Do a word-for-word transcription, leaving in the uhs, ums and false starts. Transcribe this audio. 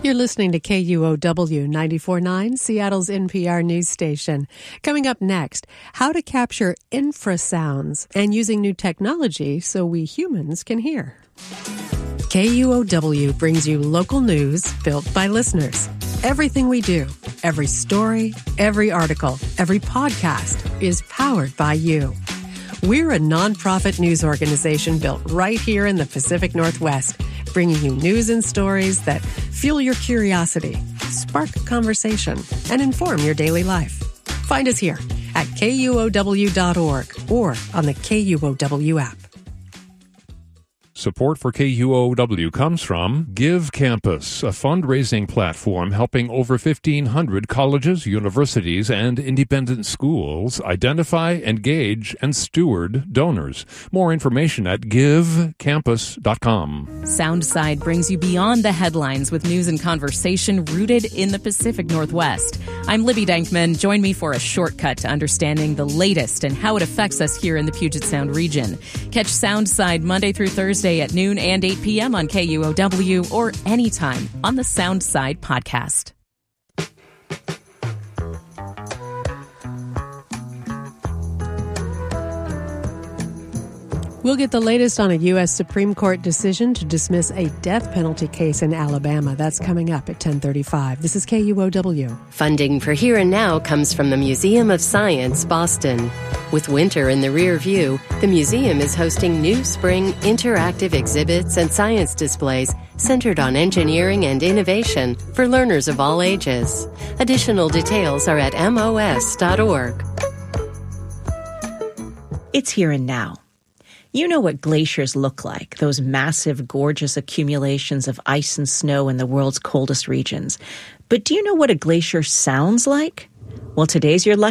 You're listening to K U O W ninety-four point nine, Seattle's N P R news station. Coming up next, how to capture infrasounds and using new technology so we humans can hear. K U O W brings you local news built by listeners. Everything we do, every story, every article, every podcast is powered by you. We're a nonprofit news organization built right here in the Pacific Northwest, bringing you news and stories that fuel your curiosity, spark conversation, and inform your daily life. Find us here at K U O W dot org or on the K U O W app. Support for K U O W comes from Give Campus, a fundraising platform helping over fifteen hundred colleges, universities, and independent schools identify, engage, and steward donors. More information at give campus dot com. Soundside brings you beyond the headlines with news and conversation rooted in the Pacific Northwest. I'm Libby Dankman. Join me for a shortcut to understanding the latest and how it affects us here in the Puget Sound region. Catch Soundside Monday through Thursday at noon and eight p.m. on K U O W or anytime on the Soundside podcast. We'll get the latest on a U S Supreme Court decision to dismiss a death penalty case in Alabama. That's coming up at ten thirty-five. This is K U O W. Funding for Here and Now comes from the Museum of Science, Boston. With winter in the rear view, the museum is hosting new spring interactive exhibits and science displays centered on engineering and innovation for learners of all ages. Additional details are at M O S dot org. It's Here and Now. You know what glaciers look like, those massive, gorgeous accumulations of ice and snow in the world's coldest regions. But do you know what a glacier sounds like? Well, today's your lucky